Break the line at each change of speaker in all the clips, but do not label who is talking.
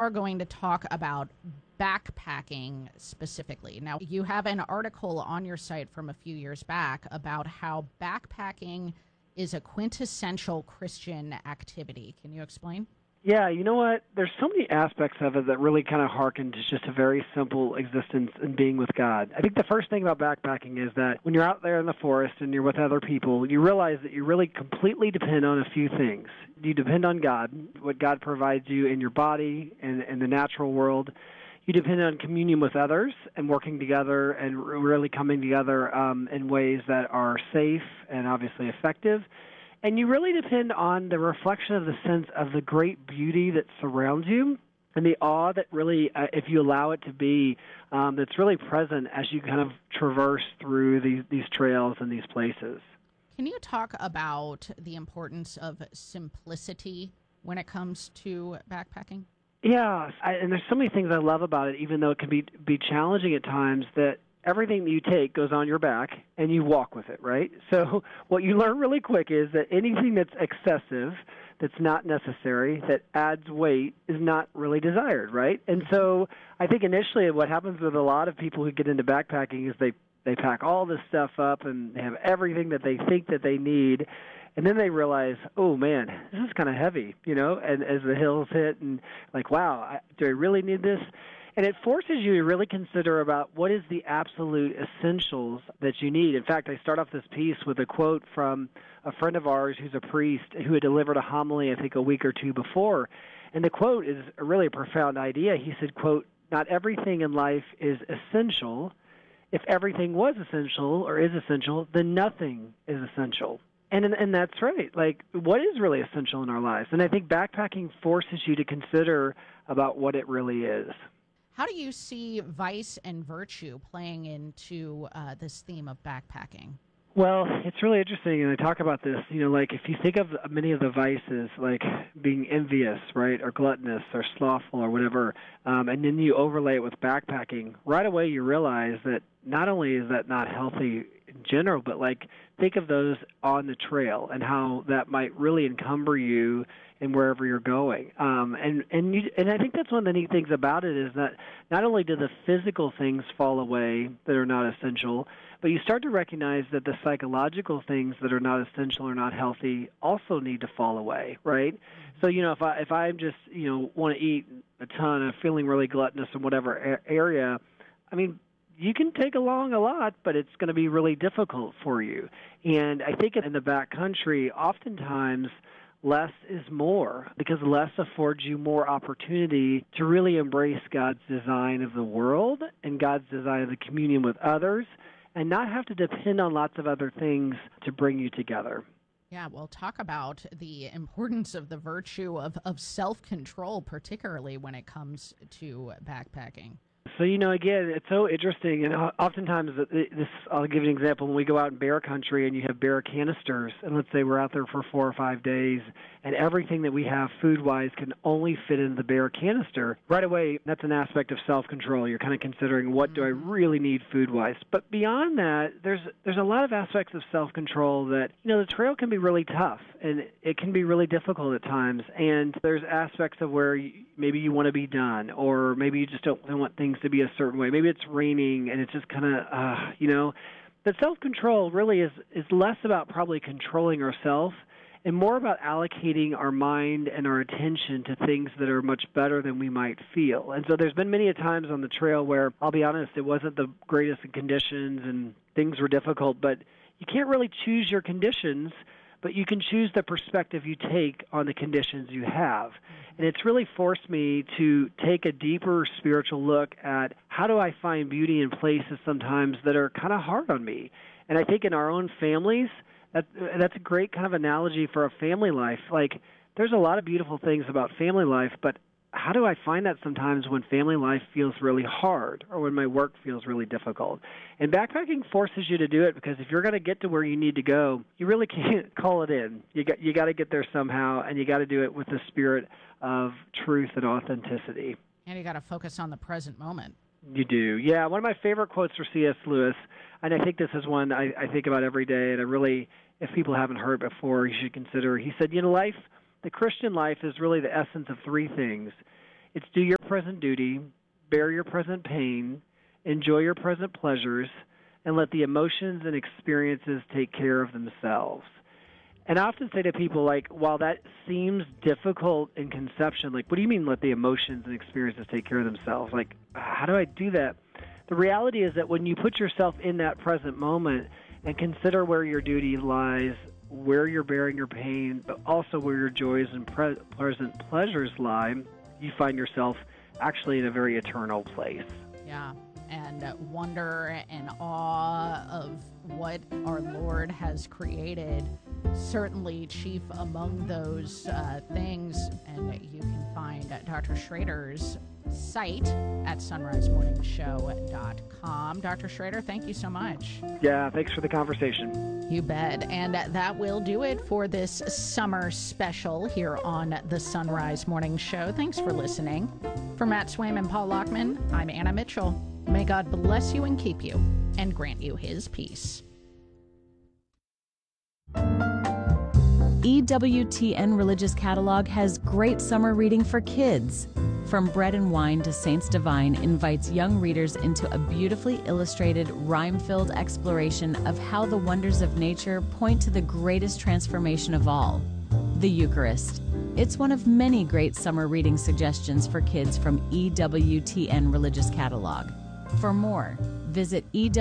are going to talk about backpacking specifically. Now, you have an article on your site from a few years back about how backpacking is a quintessential Christian activity. Can you explain?
Yeah, you know what? There's so many aspects of it that really kind of harken to just a very simple existence and being with God. I think the first thing about backpacking is that when you're out there in the forest and you're with other people, you realize that you really completely depend on a few things. You depend on God, what God provides you in your body and in the natural world. You depend on communion with others and working together and really coming together in ways that are safe and obviously effective. And you really depend on the reflection of the sense of the great beauty that surrounds you and the awe that really, if you allow it to be, that's really present as you kind of traverse through these trails and these places.
Can you talk about the importance of simplicity when it comes to backpacking?
Yeah, and there's so many things I love about it, even though it can be challenging at times, that everything that you take goes on your back and you walk with it, right? So what you learn really quick is that anything that's excessive, that's not necessary, that adds weight, is not really desired, right? And so I think initially what happens with a lot of people who get into backpacking is they pack all this stuff up and they have everything that they think that they need. And then they realize, oh, man, this is kind of heavy, and as the hills hit and like, wow, do I really need this? And it forces you to really consider about what is the absolute essentials that you need. In fact, I start off this piece with a quote from a friend of ours who's a priest who had delivered a homily, I think, a week or two before. And the quote is really a profound idea. He said, quote, "Not everything in life is essential. If everything was essential or is essential, then nothing is essential." And that's right. Like, what is really essential in our lives? And I think backpacking forces you to consider about what it really is.
How do you see vice and virtue playing into this theme of backpacking?
Well, it's really interesting, and I talk about this, like if you think of many of the vices, like being envious, right, or gluttonous, or slothful, or whatever, and then you overlay it with backpacking, right away you realize that not only is that not healthy in general, but like think of those on the trail and how that might really encumber you in wherever you're going. And I think that's one of the neat things about it is that not only do the physical things fall away that are not essential, but you start to recognize that the psychological things that are not essential or not healthy also need to fall away, right? So, if I'm just, want to eat a ton and feeling really gluttonous in whatever area, I mean, you can take along a lot, but it's going to be really difficult for you. And I think in the backcountry, oftentimes less is more because less affords you more opportunity to really embrace God's design of the world and God's design of the communion with others and not have to depend on lots of other things to bring you together.
Yeah, we'll talk about the importance of the virtue of self-control, particularly when it comes to backpacking.
So, again, it's so interesting, and oftentimes, I'll give you an example. When we go out in bear country and you have bear canisters, and let's say we're out there for 4 or 5 days, and everything that we have food-wise can only fit in the bear canister, right away, that's an aspect of self-control. You're kind of considering, what do I really need food-wise? But beyond that, there's a lot of aspects of self-control that, the trail can be really tough, and it can be really difficult at times, and there's aspects of where maybe you want to be done, or maybe you just don't want things to be a certain way. Maybe it's raining and it's just kind of, the self-control really is less about probably controlling ourselves and more about allocating our mind and our attention to things that are much better than we might feel. And so there's been many a times on the trail where, I'll be honest, it wasn't the greatest of conditions and things were difficult, but you can't really choose your conditions, but you can choose the perspective you take on the conditions you have. And it's really forced me to take a deeper spiritual look at how do I find beauty in places sometimes that are kind of hard on me. And I think in our own families, that's a great kind of analogy for a family life. Like, there's a lot of beautiful things about family life, but how do I find that sometimes when family life feels really hard or when my work feels really difficult? And backpacking forces you to do it because if you're going to get to where you need to go, you really can't call it in. You got to get there somehow, and you got to do it with the spirit of truth and authenticity.
And you got to focus on the present moment.
You do. Yeah, one of my favorite quotes for C.S. Lewis, and I think this is one I think about every day, and I really, if people haven't heard it before, you should consider. He said, the Christian life is really the essence of 3 things. It's do your present duty, bear your present pain, enjoy your present pleasures, and let the emotions and experiences take care of themselves. And I often say to people, like, while that seems difficult in conception, like, what do you mean let the emotions and experiences take care of themselves? Like, how do I do that? The reality is that when you put yourself in that present moment and consider where your duty lies, where you're bearing your pain, but also where your joys and present pleasures lie, you find yourself actually in a very eternal place.
Yeah, and wonder and awe of what our Lord has created, certainly chief among those things. And you can find Dr. Schrader's site at sunrisemorningshow.com. Dr. Schrader, thank you so much.
Yeah, thanks for the conversation.
You bet. And that will do it for this summer special here on the Sunrise Morning Show. Thanks for listening. For Matt Swaim and Paul Lockman, I'm Anna Mitchell. May God bless you and keep you and grant you his peace.
EWTN Religious Catalog has great summer reading for kids. From Bread and Wine to Saints Divine invites young readers into a beautifully illustrated, rhyme-filled exploration of how the wonders of nature point to the greatest transformation of all, the Eucharist. It's one of many great summer reading suggestions for kids from EWTN Religious Catalog. For more, visit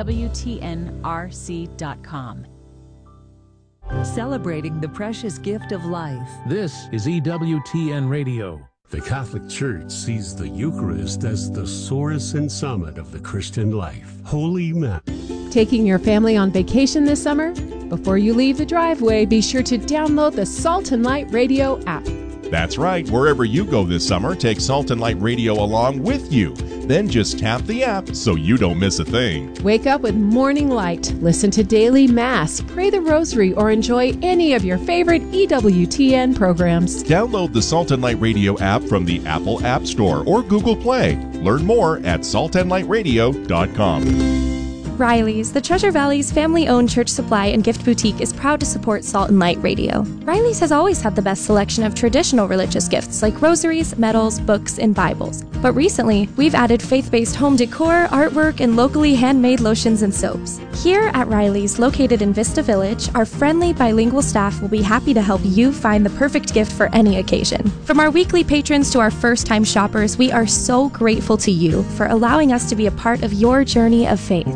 EWTNRC.com.
Celebrating the precious gift of life.
This is EWTN Radio. The Catholic Church sees the Eucharist as the source and summit of the Christian life. Holy Mass.
Taking your family on vacation this summer? Before you leave the driveway, be sure to download the Salt and Light Radio app.
That's right. Wherever you go this summer, take Salt and Light Radio along with you. Then just tap the app so you don't miss a thing.
Wake up with Morning Light, listen to Daily Mass, pray the Rosary, or enjoy any of your favorite EWTN programs.
Download the Salt and Light Radio app from the Apple App Store or Google Play. Learn more at saltandlightradio.com.
Riley's, the Treasure Valley's family-owned church supply and gift boutique, is proud to support Salt and Light Radio. Riley's has always had the best selection of traditional religious gifts like rosaries, medals, books, and Bibles. But recently, we've added faith-based home decor, artwork, and locally handmade lotions and soaps. Here at Riley's, located in Vista Village, our friendly bilingual staff will be happy to help you find the perfect gift for any occasion. From our weekly patrons to our first-time shoppers, we are so grateful to you for allowing us to be a part of your journey of faith.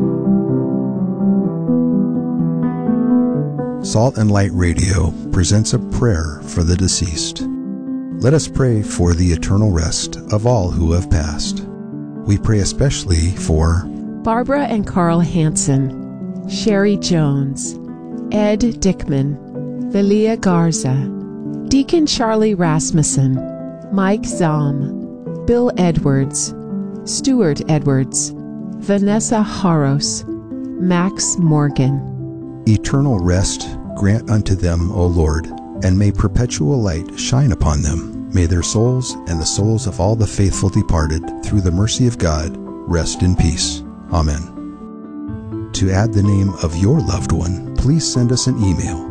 Salt and Light Radio presents a prayer for the deceased. Let us pray for the eternal rest of all who have passed. We pray especially for
Barbara and Carl Hansen, Sherry Jones, Ed Dickman, Velia Garza, Deacon Charlie Rasmussen, Mike Zahm, Bill Edwards, Stuart Edwards, Vanessa Haros, Max Morgan.
eternal rest grant unto them, O Lord, and may perpetual light shine upon them. May their souls and the souls of all the faithful departed, through the mercy of God, rest in peace. Amen. To add the name of your loved one, please send us an email,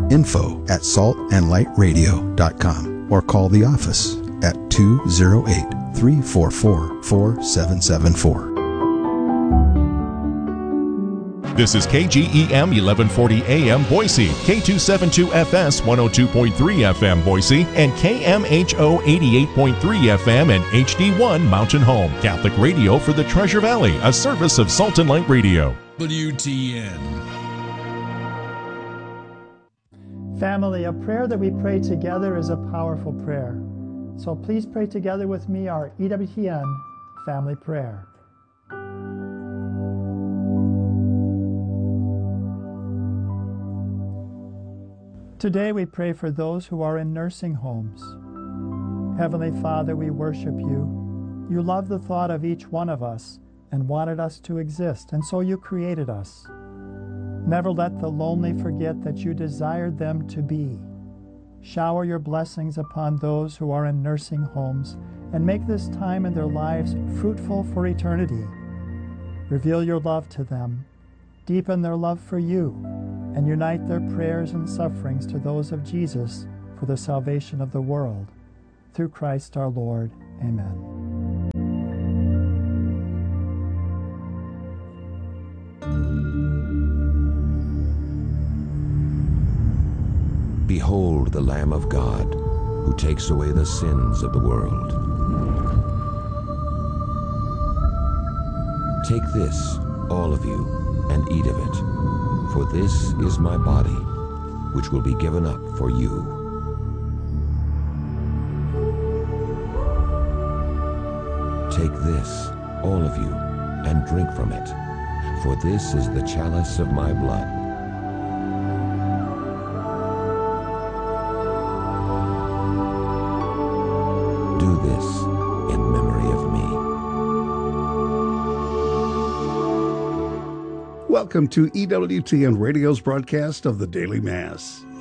info@saltandlightradio.com, or call the office at 208-344-4774.
This is KGEM 1140 AM Boise, K272FS 102.3 FM Boise, and KMHO 88.3 FM and HD1 Mountain Home. Catholic radio for the Treasure Valley, a service of Salt and Light Radio.
WTN.
Family, a prayer that we pray together is a powerful prayer. So please pray together with me our EWTN family prayer. Today we pray for those who are in nursing homes. Heavenly Father, we worship you. You love the thought of each one of us and wanted us to exist, and so you created us. Never let the lonely forget that you desired them to be. Shower your blessings upon those who are in nursing homes and make this time in their lives fruitful for eternity. Reveal your love to them, deepen their love for you, and unite their prayers and sufferings to those of Jesus for the salvation of the world. Through Christ our Lord. Amen.
Behold the Lamb of God, who takes away the sins of the world. Take this, all of you, and eat of it, for this is my body, which will be given up for you. Take this, all of you, and drink from it, for this is the chalice of my blood. Do this in memory of me.
Welcome to EWTN Radio's broadcast of the Daily Mass.